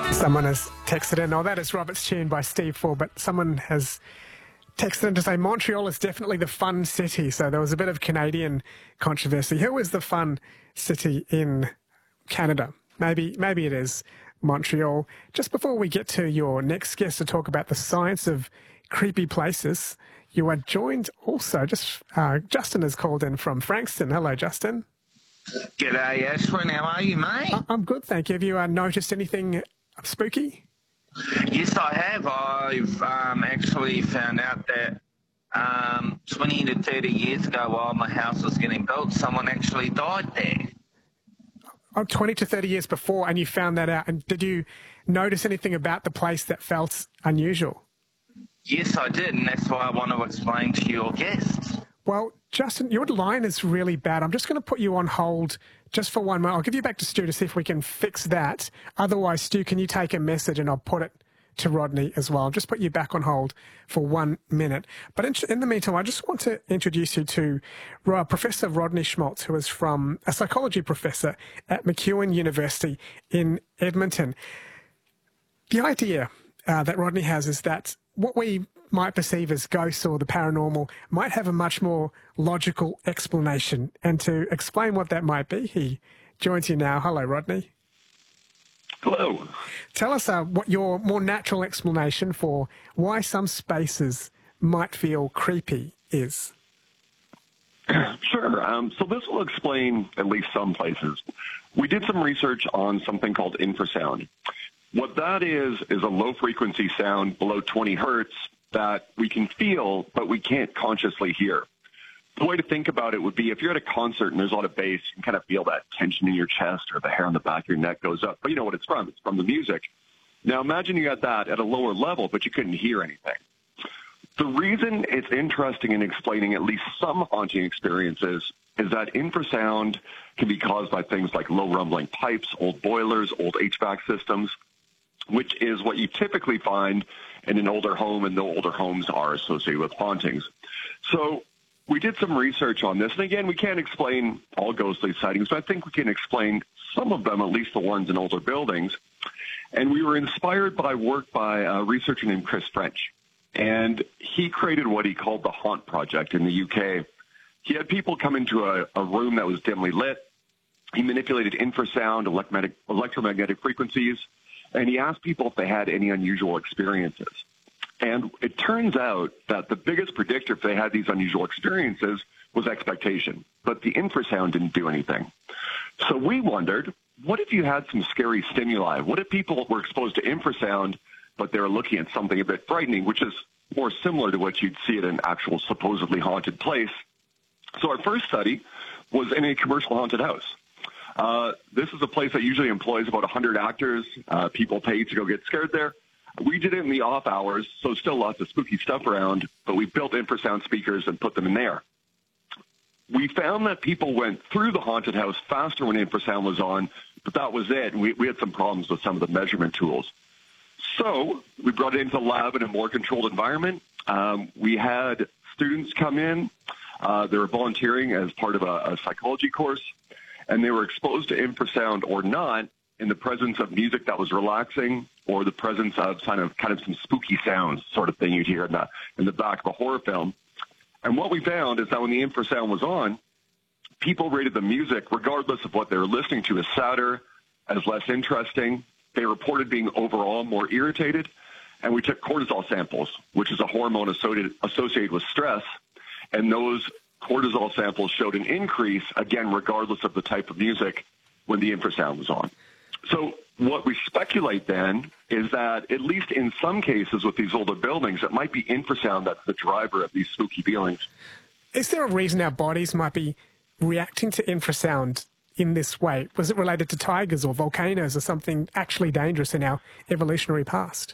Someone has texted in, oh, that is Robert's Tune by Steve Ford, but someone has texted in to say Montreal is definitely the fun city. So there was a bit of Canadian controversy. Who is the fun city in Canada? Maybe it is Montreal. Just before we get to your next guest to talk about the science of creepy places, you are joined also, Justin has called in from Frankston. Hello, Justin. G'day, Ashwin. How are you, mate? I'm good, thank you. Have you noticed anything spooky? Yes, I have. I've actually found out that 20 to 30 years ago, while my house was getting built, someone actually died there. Oh, 20 to 30 years before, and you found that out. And did you notice anything about the place that felt unusual? Yes, I did, and that's why I want to explain to your guests. Well, Justin, your line is really bad. I'm just going to put you on hold just for 1 moment. I'll give you back to Stu to see if we can fix that. Otherwise, Stu, can you take a message and I'll put it to Rodney as well. I'll just put you back on hold for 1 minute. But in the meantime, I just want to introduce you to Professor Rodney Schmaltz, who is a psychology professor at MacEwan University in Edmonton. The idea that Rodney has is that what we might perceive as ghosts or the paranormal might have a much more logical explanation. And to explain what that might be, he joins you now. Hello, Rodney. Hello. Tell us what your more natural explanation for why some spaces might feel creepy is. Sure. So this will explain at least some places. We did some research on something called infrasound. What that is a low-frequency sound below 20 hertz that we can feel, but we can't consciously hear. The way to think about it would be if you're at a concert and there's a lot of bass, you can kind of feel that tension in your chest or the hair on the back of your neck goes up. But you know what it's from. It's from the music. Now imagine you got that at a lower level, but you couldn't hear anything. The reason it's interesting in explaining at least some haunting experiences is that infrasound can be caused by things like low rumbling pipes, old boilers, old HVAC systems, which is what you typically find in an older home, and the older homes are associated with hauntings. So we did some research on this, and again, we can't explain all ghostly sightings, but I think we can explain some of them, at least the ones in older buildings. And we were inspired by work by a researcher named Chris French, and he created what he called the Haunt Project in the UK. He had people come into a room that was dimly lit. He manipulated infrasound, electromagnetic frequencies, and he asked people if they had any unusual experiences. And it turns out that the biggest predictor if they had these unusual experiences was expectation, but the infrasound didn't do anything. So we wondered, what if you had some scary stimuli? What if people were exposed to infrasound, but they were looking at something a bit frightening, which is more similar to what you'd see at an actual supposedly haunted place? So our first study was in a commercial haunted house. This is a place that usually employs about 100 actors. People pay to go get scared there. We did it in the off hours, so still lots of spooky stuff around, but we built infrasound speakers and put them in there. We found that people went through the haunted house faster when infrasound was on, but that was it. We had some problems with some of the measurement tools. So we brought it into the lab in a more controlled environment. We had students come in. They were volunteering as part of a psychology course, and they were exposed to infrasound or not in the presence of music that was relaxing or the presence of kind of some spooky sounds sort of thing you'd hear in the back of a horror film. And what we found is that when the infrasound was on, people rated the music, regardless of what they were listening to, as sadder, as less interesting. They reported being overall more irritated. And we took cortisol samples, which is a hormone associated with stress, and those cortisol samples showed an increase, again, regardless of the type of music, when the infrasound was on. So what we speculate then is that, at least in some cases with these older buildings, it might be infrasound that's the driver of these spooky feelings. Is there a reason our bodies might be reacting to infrasound in this way? Was it related to tigers or volcanoes or something actually dangerous in our evolutionary past?